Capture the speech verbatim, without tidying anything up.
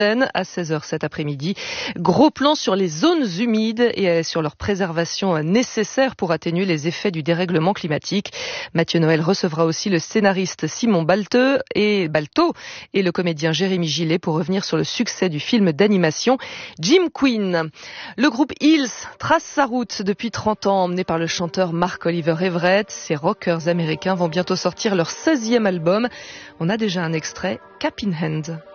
à seize heures cet après-midi. Gros plan sur les zones humides et sur leur préservation nécessaire pour atténuer les effets du dérèglement climatique. Mathieu Noël recevra aussi le scénariste Simon Balteau et, Balteau et le comédien Jérémy Gillet pour revenir sur le succès du film d'animation Jim Queen. Le groupe Hills trace sa route depuis trente ans, emmené par le chanteur Mark-Oliver Everett. Ces rockers américains vont bientôt sortir leur seizième album. On a déjà un extrait, Cap in Hand.